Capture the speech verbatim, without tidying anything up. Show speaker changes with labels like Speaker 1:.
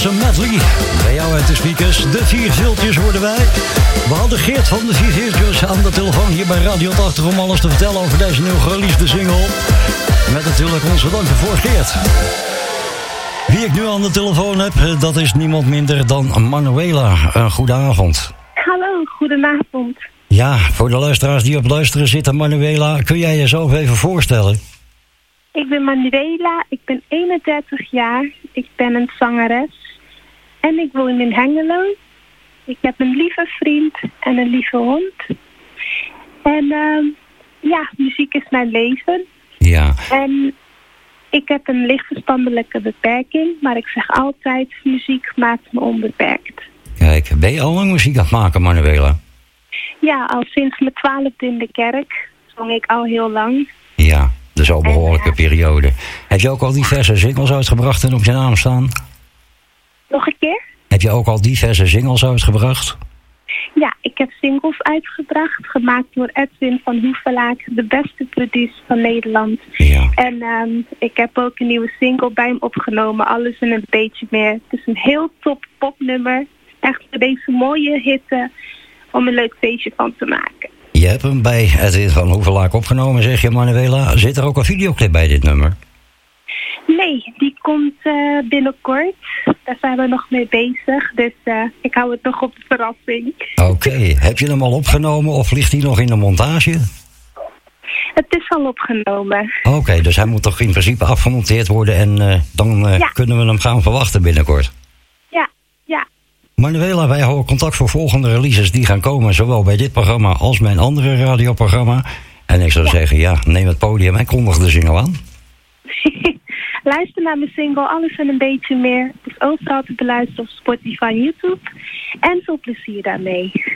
Speaker 1: was een medley. Bij jou uit de speakers. De vier viltjes worden wij. We hadden Geert van de vier viltjes aan de telefoon hier bij Radio tachtig om alles te vertellen over deze nieuw gereleasede single. Met natuurlijk onze dank voor Geert. Wie ik nu aan de telefoon heb, dat is niemand minder dan Manuela. Een goede avond.
Speaker 2: Hallo, goedenavond.
Speaker 1: Ja, voor de luisteraars die op luisteren zitten, Manuela, kun jij jezelf even voorstellen?
Speaker 2: Ik ben Manuela, ik ben eenendertig jaar, ik ben een zangeres en ik woon in Hengelo. Ik heb een lieve vriend en een lieve hond. En uh, ja, muziek is mijn leven.
Speaker 1: Ja.
Speaker 2: En ik heb een lichtverstandelijke beperking, maar ik zeg altijd, muziek maakt me onbeperkt.
Speaker 1: Kijk, ben je al lang muziek aan het maken, Manuela?
Speaker 2: Ja, al sinds mijn twaalfde in de kerk zong ik al heel lang.
Speaker 1: Ja, dus al een behoorlijke
Speaker 2: en, uh,
Speaker 1: periode. Heb je ook al diverse singles uitgebracht en op je naam staan?
Speaker 2: Nog een keer?
Speaker 1: Heb je ook al diverse singles uitgebracht?
Speaker 2: Ja, ik heb singles uitgebracht, gemaakt door Edwin van Hoevelaak, de beste producer van Nederland.
Speaker 1: Ja.
Speaker 2: En um, ik heb ook een nieuwe single bij hem opgenomen, Alles en een beetje meer. Het is een heel top popnummer. Echt voor deze mooie hitte om een leuk feestje van te maken.
Speaker 1: Je hebt hem bij Edwin van Hoevelaak opgenomen, zeg je, Manuela. Zit er ook een videoclip bij dit nummer?
Speaker 2: Nee, die komt uh, binnenkort. Daar zijn we nog mee bezig. Dus uh, ik hou het nog op de verrassing.
Speaker 1: Oké, okay. Heb je hem al opgenomen of ligt hij nog in de montage?
Speaker 2: Het is al opgenomen.
Speaker 1: Oké, okay, dus hij moet toch in principe afgemonteerd worden en uh, dan uh, ja. kunnen we hem gaan verwachten binnenkort.
Speaker 2: Ja, ja.
Speaker 1: Manuela, wij houden contact voor volgende releases die gaan komen, zowel bij dit programma als mijn andere radioprogramma. En ik zou ja. zeggen, ja, neem het podium en kondig de single aan.
Speaker 2: Luister naar mijn single Alles en een beetje meer. Het is overal te beluisteren op Spotify en YouTube. En veel plezier daarmee.